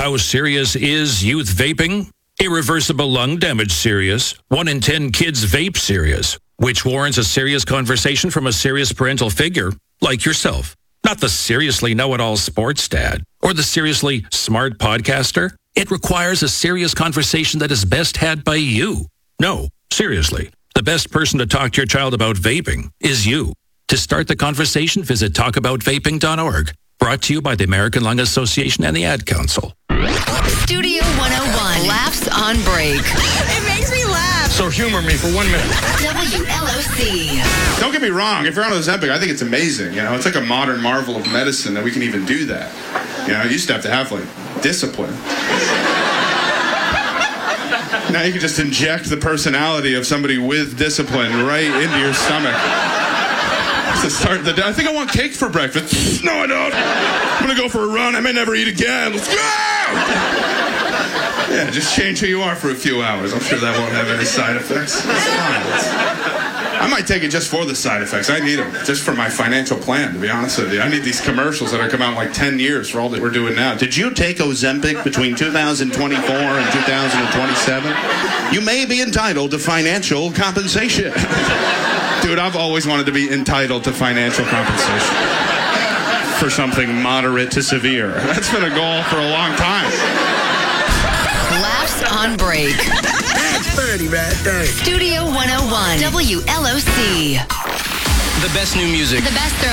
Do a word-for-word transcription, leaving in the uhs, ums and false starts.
How serious is youth vaping? Irreversible lung damage serious. One in ten kids vape serious, which warrants a serious conversation from a serious parental figure like yourself. Not the seriously know-it-all sports dad or the seriously smart podcaster. It requires a serious conversation that is best had by you. No, seriously. The best person to talk to your child about vaping is you. To start the conversation, visit talk about vaping dot org. Brought to you by the American Lung Association and the Ad Council. Studio one oh one. Laughs on break. It makes me laugh. So humor me for one minute. W L O C. Don't get me wrong. If you're on Ozempic, I think it's amazing. You know, it's like a modern marvel of medicine that we can even do that. You know, you used to have to have, like, discipline. Now you can just inject the personality of somebody with discipline right into your stomach. To start the day. I think I want cake for breakfast. No, I don't. I'm going to go for a run. I may never eat again. Let's go! Yeah, just change who you are for a few hours. I'm sure that won't have any side effects. It's fine. It's... I might take it just for the side effects. I need them. Just for my financial plan, to be honest with you. I need these commercials that are come out in like ten years for all that we're doing now. Did you take Ozempic between two thousand twenty-four and two thousand twenty-seven? You may be entitled to financial compensation. Dude, I've always wanted to be entitled to financial compensation for something moderate to severe. That's been a goal for a long time. Laughs on break. That's thirty right there. Studio one oh one. W L O C. The best new music. The best